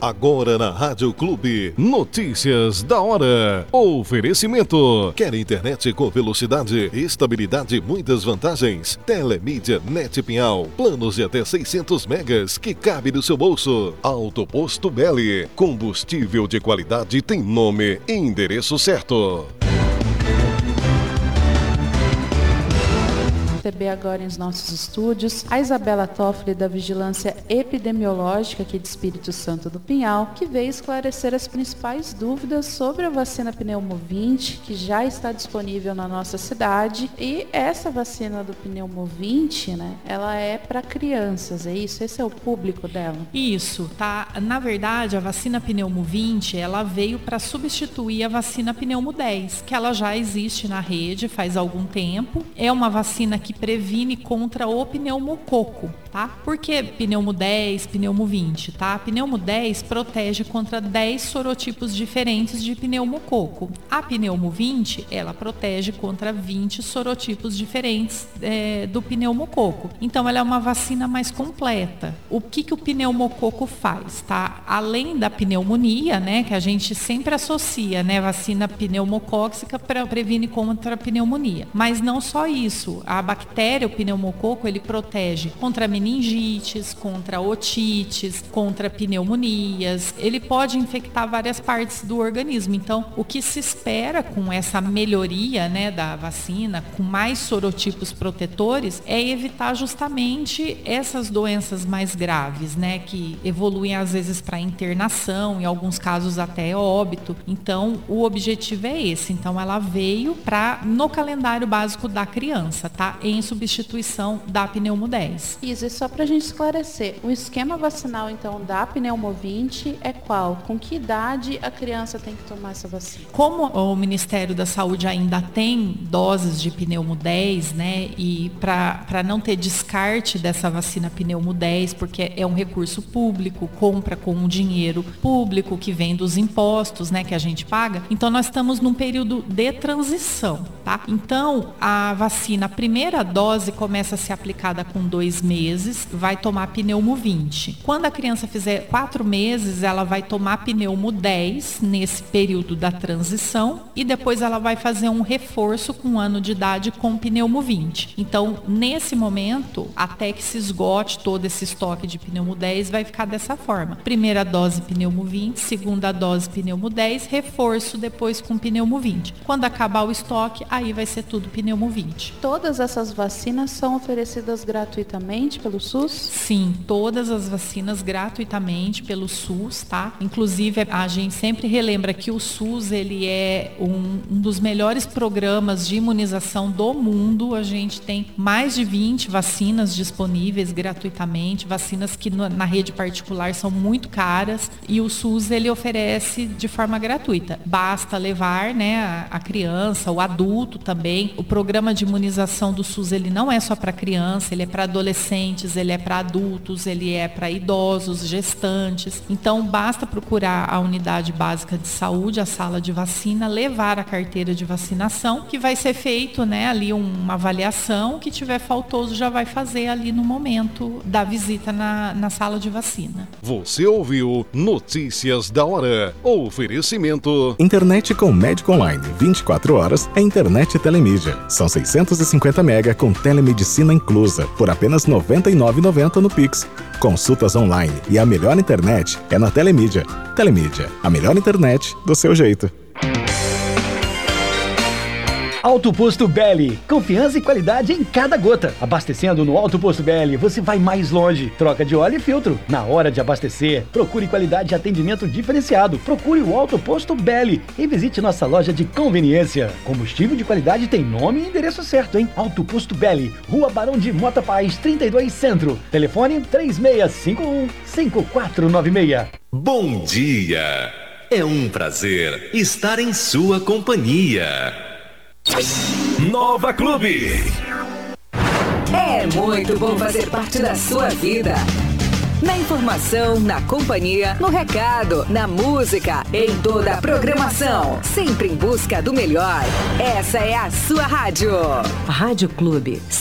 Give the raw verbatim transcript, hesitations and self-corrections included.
Agora na Rádio Clube, notícias da hora. Oferecimento. Quer internet com velocidade, estabilidade e muitas vantagens? Telemídia Net Pinhal. Planos de até seiscentos megas que cabe no seu bolso. Autoposto Belli. Combustível de qualidade tem nome e endereço certo. Receber agora em nossos estúdios a Isabela Toffoli, da Vigilância Epidemiológica aqui de Espírito Santo do Pinhal, que veio esclarecer as principais dúvidas sobre a vacina Pneumovinte, que já está disponível na nossa cidade. E essa vacina do Pneumovinte, né, ela é para crianças, é isso? Esse é o público dela? Isso, tá? Na verdade, a vacina Pneumovinte, ela veio para substituir a vacina Pneumo dez, que ela já existe na rede faz algum tempo. É uma vacina que previne contra o pneumococo, tá? Por que Pneumo dez, Pneumovinte, tá? Pneumo dez protege contra dez sorotipos diferentes de pneumococo. A Pneumovinte, ela protege contra vinte sorotipos diferentes é, do pneumococo. Então, ela é uma vacina mais completa. O que, que o pneumococo faz, tá? Além da pneumonia, né, que a gente sempre associa, né, vacina pneumocóxica para previne contra a pneumonia. Mas não só isso, a bactéria, o pneumococo, ele protege contra meningites, contra otites, contra pneumonias. Ele pode infectar várias partes do organismo. Então, o que se espera com essa melhoria, né, da vacina, com mais sorotipos protetores, é evitar justamente essas doenças mais graves, né, que evoluem às vezes para internação, em alguns casos até óbito. Então, o objetivo é esse. Então, ela veio para no calendário básico da criança, tá? Em substituição da Pneumo dez. Isso, e só para a gente esclarecer, o esquema vacinal, então, da Pneumovinte é qual? Com que idade a criança tem que tomar essa vacina? Como o Ministério da Saúde ainda tem doses de Pneumo dez, né, e para não ter descarte dessa vacina Pneumo dez, porque é um recurso público, compra com um dinheiro público que vem dos impostos, né, que a gente paga, então nós estamos num período de transição, tá? Então, a vacina, a primeira dose começa a ser aplicada com dois meses, vai tomar Pneumovinte. Quando a criança fizer quatro meses, ela vai tomar Pneumo dez nesse período da transição e depois ela vai fazer um reforço com um ano de idade com Pneumovinte. Então, nesse momento, até que se esgote todo esse estoque de Pneumo dez, vai ficar dessa forma. Primeira dose Pneumovinte, segunda dose Pneumo dez, reforço depois com Pneumovinte. Quando acabar o estoque, aí vai ser tudo Pneumovinte. Todas essas vacinas são oferecidas gratuitamente pelo SUS? Sim, todas as vacinas gratuitamente pelo SUS, tá? Inclusive, a gente sempre relembra que o SUS, ele é um, um dos melhores programas de imunização do mundo. A gente tem mais de vinte vacinas disponíveis gratuitamente, vacinas que no, na rede particular são muito caras, e o SUS, ele oferece de forma gratuita. Basta levar, né, a, a criança, o adulto também. O programa de imunização do SUS, ele não é só para criança, ele é para adolescentes, ele é para adultos, ele é para idosos, gestantes. Então, basta procurar a unidade básica de saúde, a sala de vacina, levar a carteira de vacinação, que vai ser feito, né, ali uma avaliação, que tiver faltoso já vai fazer ali no momento da visita na, na sala de vacina. Você ouviu Notícias da Hora. Oferecimento. Internet com médico online vinte e quatro horas é Internet Telemídia. São seiscentos e cinquenta mega com telemedicina inclusa por apenas noventa e nove reais e noventa centavos no Pix. Consultas online e a melhor internet é na Telemídia. Telemídia, a melhor internet do seu jeito. Alto Posto Belli, confiança e qualidade em cada gota. Abastecendo no Alto Posto Belli, você vai mais longe. Troca de óleo e filtro. Na hora de abastecer, procure qualidade e atendimento diferenciado. Procure o Alto Posto Belli e visite nossa loja de conveniência. Combustível de qualidade tem nome e endereço certo, hein? Alto Posto Belli, Rua Barão de Mota Paz, trinta e dois Centro. Telefone três seis cinco um, cinco quatro nove seis. Bom dia! É um prazer estar em sua companhia. Nova Clube. É muito bom fazer parte da sua vida. Na informação, na companhia, no recado, na música, em toda a programação. Sempre em busca do melhor. Essa é a sua rádio. Rádio Clube.